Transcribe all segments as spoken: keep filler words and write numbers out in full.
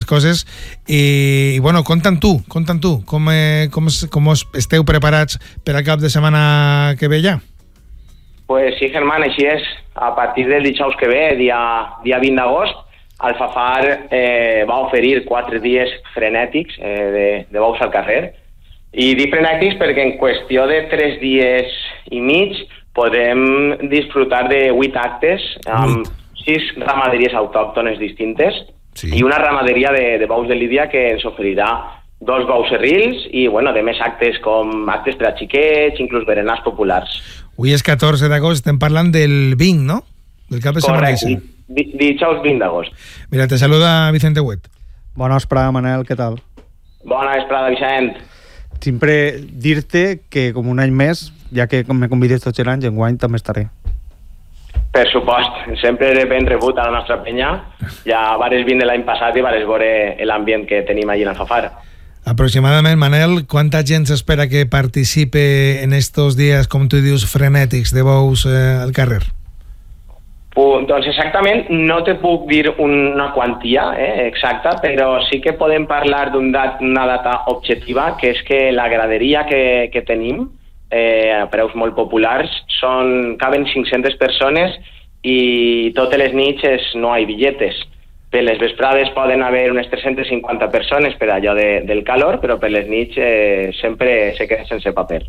coses. I, i bueno, compta'm tu, compta'm tu, com, eh, com, com esteu preparats per al cap de setmana que ve ja? Pues sí, Germán, així és. A partir del dijous que ve, dia, dia vint d'agost, Alfafar eh, va oferir quatre dies frenètics eh, de, de bous al carrer. I dic frenètics perquè en qüestió de tres dies i mig podem disfrutar de vuit actes amb sis ramaderies autòctones distintes sí. i una ramaderia de, de bous de Lídia que ens oferirà dos bous serrils i, bueno, de més actes com actes per a xiquets, inclús berenars populars. Avui és catorze d'agost, estem parlant del vint, no? Del cap de setmana. Correcte, di- dijous vint d'agost. Mira, te saluda Vicente Huet. Bona vesprada, Manel, què tal? Bona vesprada, Vicent. Sempre dir-te que com un any més, ja que me convides tots els anys, enguany també estaré. Per supost, sempre era ben rebut a la nostra penya. Ja vares vindre l'any passat i vares veure l'ambient que tenim allí en Alfafar. Aproximadament, Manel, quanta gent s'espera que participe en estos dies, com tu dius, frenètics de bous eh, al carrer? Uh, doncs exactament no te puc dir una quantia eh, exacta, però sí que podem parlar d'una dat, data objectiva, que és que la graderia que, que tenim, eh, a preus molt populars, són, caben cinc-centes persones i totes les nits no hi ha billetes. Per les vesprades poden haver unes tres-centes cinquanta persones per allò de, del calor, però per les nits eh, sempre se queda sense paper.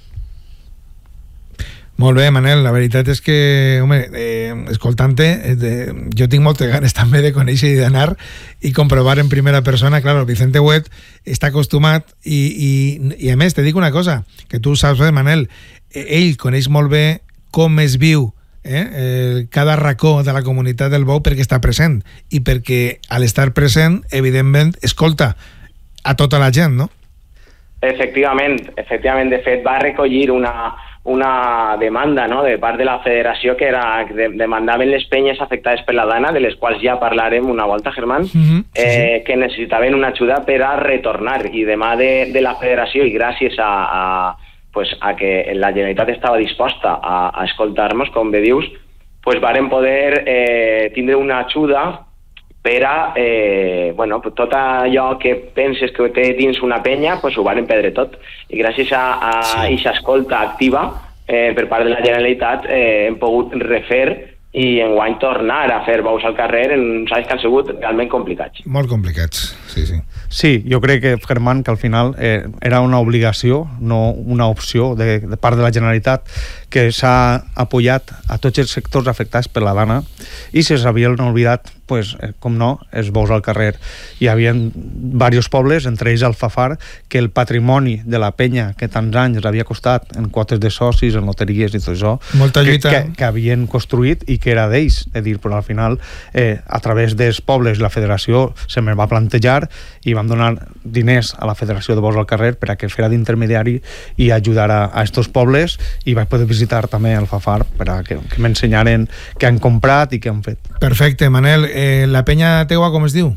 Molt bé, Manel, la veritat és que, home, eh, escoltant-te, eh, jo tinc moltes ganes també de conèixer i d'anar i comprovar en primera persona. Claro, Vicente Huet està acostumat i, i, i a més, te dic una cosa, que tu saps bé, Manel, ell coneix molt bé com es viu eh, eh, cada racó de la comunitat del bou perquè està present i perquè al estar present, evidentment, escolta a tota la gent, no? Efectivament, efectivament, de fet va recollir una una demanda, no?, de part de la federació que era que demandaven les penyes afectades per la dana, de les quals ja parlarem una volta, Germán, uh-huh, sí, eh, sí. que necessitaven una ajuda per a retornar, i demà de, de la federació, i gràcies a, a, pues, a que la Generalitat estava disposta a, a escoltar-nos, com bé dius, pues varen poder eh, tindre una ajuda per a, eh, bueno, tot allò que penses que té dins una penya, pues ho varen perdre tot. I gràcies a aquesta sí. escolta activa eh, per part de la Generalitat eh, hem pogut refer i enguany tornar a fer bous al carrer en uns anys que han sigut realment complicats. Molt complicats, sí, sí. Sí, jo crec que, Germán, que al final eh, era una obligació, no una opció de, de part de la Generalitat, que s'ha apoyat a tots els sectors afectats per la dana i se s'havien oblidat, pues, eh, com no, els bous al carrer. Hi havia diversos pobles, entre ells Alfafar, que el patrimoni de la penya que tants anys havia costat en quotes de socis, en loteries i tot això, molta lluita, que, que, que havien construït i que era d'ells, és dir, però al final eh, a través dels pobles la federació se me va plantejar i vam donar diners a la Federació de Bous al Carrer per a que fera d'intermediari i ajudara a estos pobles, i vaig poder visitar també Alfafar per a que, que m'ensenyaren què han comprat i què han fet. Perfecte, Manel. Eh, la penya teua com es diu?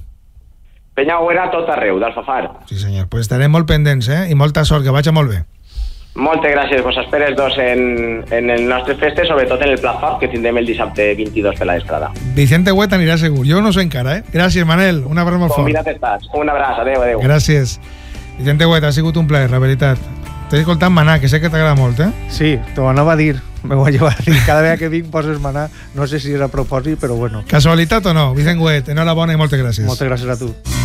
Penya Oera tot arreu, d'Alfafar. Sí, senyor. Pues estarem molt pendents, eh? I molta sort, que vagi molt bé. Moltes gràcies, vos esperes dos en, en les nostres festes, sobretot en el Pla Fab, que tindrem el dissabte vint-i-dos per la vesprada. Vicente Huet anirà segur, jo no sé encara, eh? Gràcies, Manel, un abraç molt fort. Convidat estàs, un abraç, adeu, adeu. Gràcies. Vicente Huet, ha sigut un plaer, la veritat. T'he escoltat Maná, que sé que t'agrada molt, eh? Sí, t'ho anava a dir, m'ho vaig a dir, cada vegada que vinc poses Maná, no sé si és a propòsit, però bueno. Casualitat o no? Vicente Huet, enhorabona i moltes gràcies. Moltes gràcies a tu.